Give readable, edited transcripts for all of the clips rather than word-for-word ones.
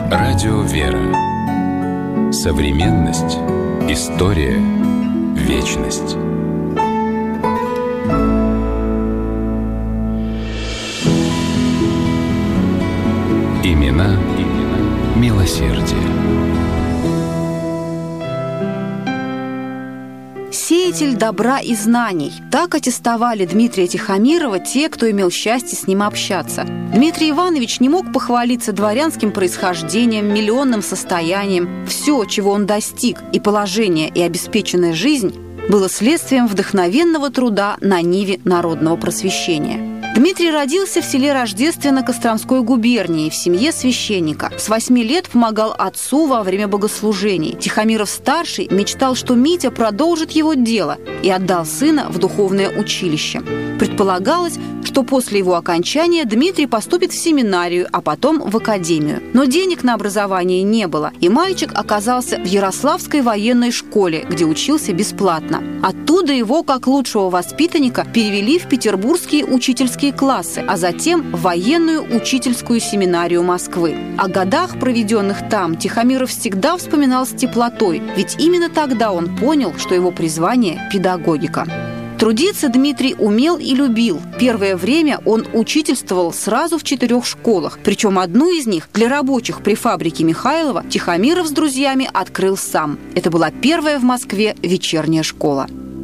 Радио «Вера». Современность. История. Вечность. Имена милосердия. Сеятель добра и знаний. Так аттестовали Дмитрия Тихомирова те, кто имел счастье с ним общаться. Дмитрий Иванович не мог похвалиться дворянским происхождением, миллионным состоянием. Все, чего он достиг, и положение, и обеспеченная жизнь, было следствием вдохновенного труда на ниве народного просвещения. Дмитрий родился в селе Рождественно Костромской губернии в семье священника. С 8 лет помогал отцу во время богослужений. Тихомиров-старший мечтал, что Митя продолжит его дело, и отдал сына в духовное училище. Предполагалось, что после его окончания Дмитрий поступит в семинарию, а потом в академию. Но денег на образование не было, и мальчик оказался в Ярославской военной школе, где учился бесплатно. Оттуда его, как лучшего воспитанника, перевели в петербургские учительские классы, а затем в военную учительскую семинарию Москвы. О годах, проведенных там, Тихомиров всегда вспоминал с теплотой, ведь именно тогда он понял, что его призвание – педагогика. Трудиться Дмитрий умел и любил. Первое время он учительствовал сразу в 4 школах, причем одну из них для рабочих при фабрике Михайлова Тихомиров с друзьями открыл сам. Это была первая в Москве вечерняя школа.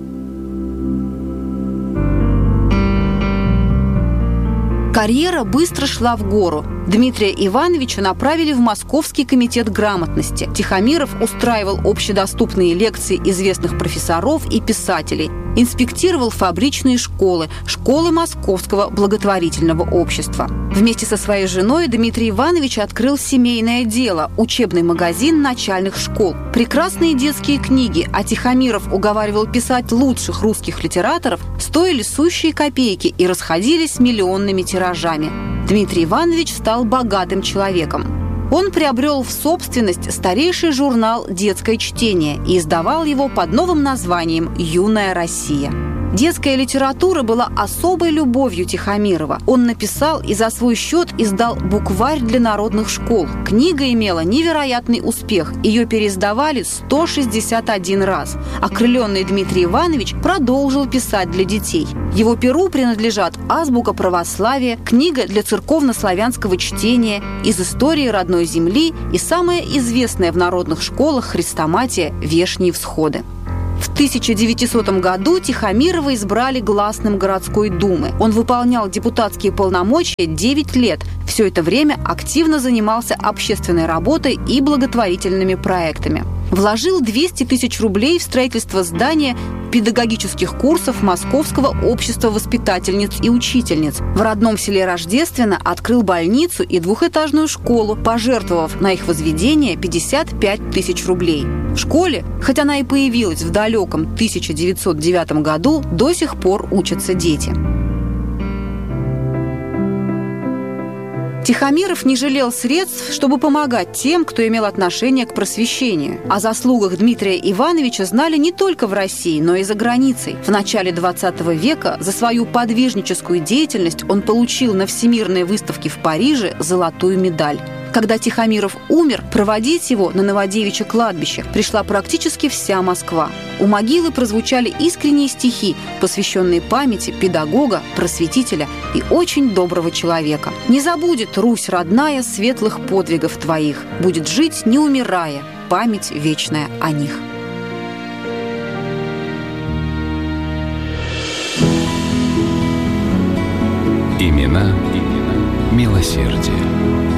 Карьера быстро шла в гору. Дмитрия Ивановича направили в Московский комитет грамотности. Тихомиров устраивал общедоступные лекции известных профессоров и писателей, инспектировал фабричные школы, школы Московского благотворительного общества. Вместе со своей женой Дмитрий Иванович открыл семейное дело – учебный магазин начальных школ. Прекрасные детские книги, а Тихомиров уговаривал писать лучших русских литераторов, стоили сущие копейки и расходились миллионными тиражами. Дмитрий Иванович стал богатым человеком. Он приобрел в собственность старейший журнал «Детское чтение» и издавал его под новым названием «Юная Россия». Детская литература была особой любовью Тихомирова. Он написал и за свой счет издал букварь для народных школ. Книга имела невероятный успех. Ее переиздавали 161 раз. Окрыленный Дмитрий Иванович продолжил писать для детей. Его перу принадлежат азбука православия, книга для церковно-славянского чтения, из истории родной земли и самая известная в народных школах хрестоматия «Вешние всходы». В 1900 году Тихомирова избрали гласным городской думы. Он выполнял депутатские полномочия 9 лет. Все это время активно занимался общественной работой и благотворительными проектами. Вложил 200 тысяч рублей в строительство здания педагогических курсов Московского общества воспитательниц и учительниц. В родном селе Рождественно открыл больницу и двухэтажную школу, пожертвовав на их возведение 55 тысяч рублей. В школе, хоть она и появилась в далеком 1909 году, до сих пор учатся дети. Тихомиров не жалел средств, чтобы помогать тем, кто имел отношение к просвещению. О заслугах Дмитрия Ивановича знали не только в России, но и за границей. В начале XX века за свою подвижническую деятельность он получил на Всемирной выставке в Париже золотую медаль. Когда Тихомиров умер, проводить его на Новодевичье кладбище пришла практически вся Москва. У могилы прозвучали искренние стихи, посвященные памяти педагога, просветителя и очень доброго человека. «Не забудет Русь родная светлых подвигов твоих, будет жить, не умирая, память вечная о них». Имена милосердия.